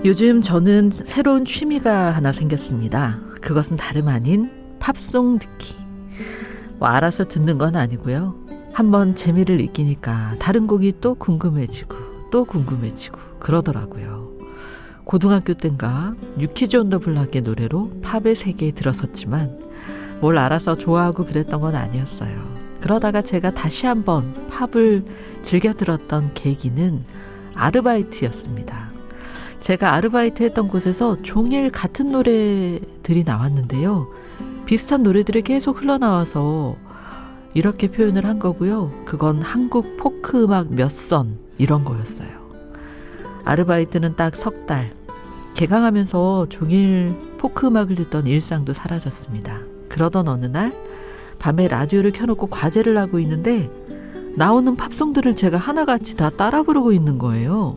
요즘 저는 새로운 취미가 하나 생겼습니다. 그것은 다름 아닌 팝송 듣기. 뭐 알아서 듣는 건 아니고요. 한번 재미를 느끼니까 다른 곡이 또 궁금해지고 그러더라고요. 고등학교 땐가 뉴키즈 온 더 블락의 노래로 팝의 세계에 들어섰지만 뭘 알아서 좋아하고 그랬던 건 아니었어요. 그러다가 제가 다시 한번 팝을 즐겨 들었던 계기는 아르바이트였습니다. 제가 아르바이트 했던 곳에서 종일 같은 노래들이 나왔는데요. 비슷한 노래들이 계속 흘러나와서 이렇게 표현을 한 거고요. 그건 한국 포크 음악 몇 선 이런 거였어요. 아르바이트는 딱 석 달. 개강하면서 종일 포크 음악을 듣던 일상도 사라졌습니다. 그러던 어느 날 밤에 라디오를 켜놓고 과제를 하고 있는데 나오는 팝송들을 제가 하나같이 다 따라 부르고 있는 거예요.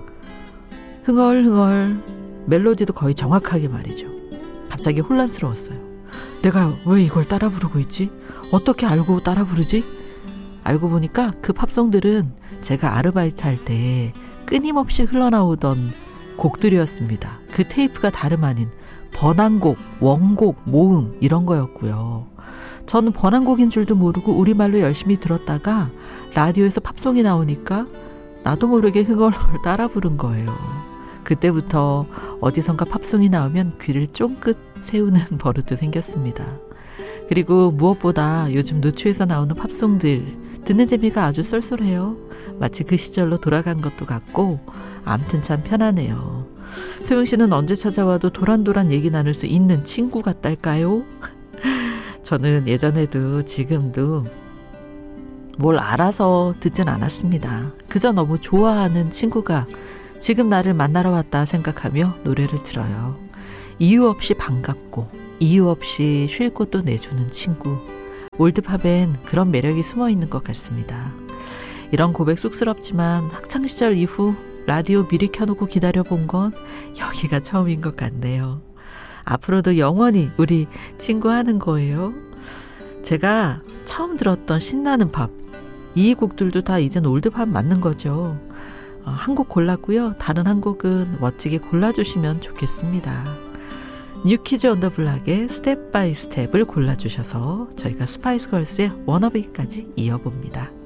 흥얼흥얼 멜로디도 거의 정확하게 말이죠. 갑자기 혼란스러웠어요. 내가 왜 이걸 따라 부르고 있지? 어떻게 알고 따라 부르지? 알고 보니까 그 팝송들은 제가 아르바이트 할 때 끊임없이 흘러나오던 곡들이었습니다. 그 테이프가 다름 아닌 번안곡, 원곡, 모음 이런 거였고요. 저는 번안곡인 줄도 모르고 우리말로 열심히 들었다가 라디오에서 팝송이 나오니까 나도 모르게 흥얼흥얼 따라 부른 거예요. 그때부터 어디선가 팝송이 나오면 귀를 쫑긋 세우는 버릇도 생겼습니다. 그리고 무엇보다 요즘 노출에서 나오는 팝송들 듣는 재미가 아주 쏠쏠해요. 마치 그 시절로 돌아간 것도 같고 암튼 참 편하네요. 소영 씨는 언제 찾아와도 도란도란 얘기 나눌 수 있는 친구 같달까요? 저는 예전에도 지금도 뭘 알아서 듣진 않았습니다. 그저 너무 좋아하는 친구가 지금 나를 만나러 왔다 생각하며 노래를 들어요. 이유 없이 반갑고 이유 없이 쉴 곳도 내주는 친구. 올드팝엔 그런 매력이 숨어있는 것 같습니다. 이런 고백 쑥스럽지만 학창시절 이후 라디오 미리 켜놓고 기다려본 건 여기가 처음인 것 같네요. 앞으로도 영원히 우리 친구하는 거예요. 제가 처음 들었던 신나는 팝, 이 곡들도 다 이젠 올드팝 맞는 거죠. 한 곡 골랐고요. 다른 한 곡은 멋지게 골라주시면 좋겠습니다. 뉴키즈 온 더 블락의 스텝 바이 스텝을 골라주셔서 저희가 스파이스 걸스의 워너비까지 이어봅니다.